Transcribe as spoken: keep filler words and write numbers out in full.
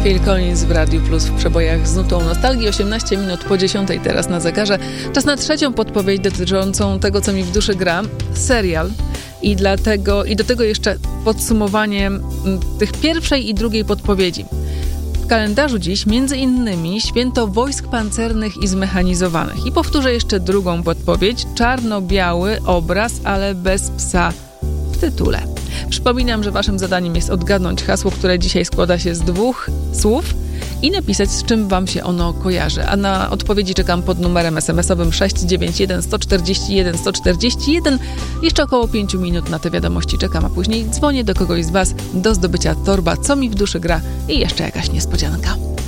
Phil Collins w Radiu Plus w przebojach z nutą nostalgii. osiemnaście minut po dziesiątej teraz na zegarze. Czas na trzecią podpowiedź dotyczącą tego, co mi w duszy gra. Serial. I dlatego, i do tego jeszcze podsumowanie tych pierwszej i drugiej podpowiedzi. W kalendarzu dziś między innymi święto wojsk pancernych i zmechanizowanych. I powtórzę jeszcze drugą podpowiedź. Czarno-biały obraz, ale bez psa w tytule. Przypominam, że waszym zadaniem jest odgadnąć hasło, które dzisiaj składa się z dwóch słów i napisać, z czym wam się ono kojarzy. A na odpowiedzi czekam pod numerem esemesowym sześć dziewięć jeden sto czterdzieści jeden sto czterdzieści jeden. Jeszcze około pięciu minut na te wiadomości czekam, a później dzwonię do kogoś z was do zdobycia torba Co mi w duszy gra i jeszcze jakaś niespodzianka.